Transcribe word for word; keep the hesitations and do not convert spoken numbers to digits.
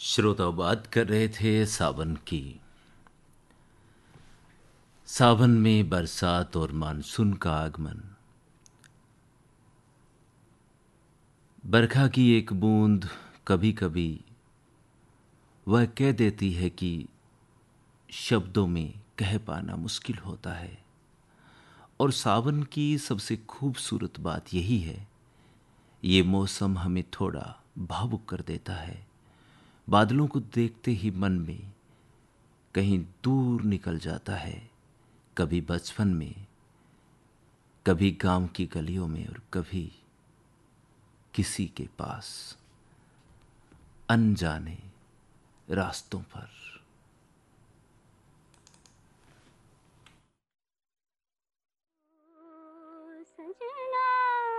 श्रोता बात कर रहे थे सावन की। सावन में बरसात और मानसून का आगमन, बरखा की एक बूंद कभी कभी वह कह देती है कि शब्दों में कह पाना मुश्किल होता है। और सावन की सबसे खूबसूरत बात यही है, ये मौसम हमें थोड़ा भावुक कर देता है। बादलों को देखते ही मन में कहीं दूर निकल जाता है, कभी बचपन में, कभी गांव की गलियों में और कभी किसी के पास, अनजाने रास्तों पर।